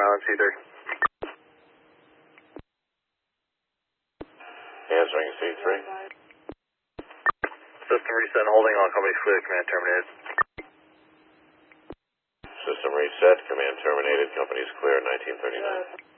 Island C3. Answering C3. System reset and holding, all companies clear, command terminated. System reset, command terminated, companies clear, 1939.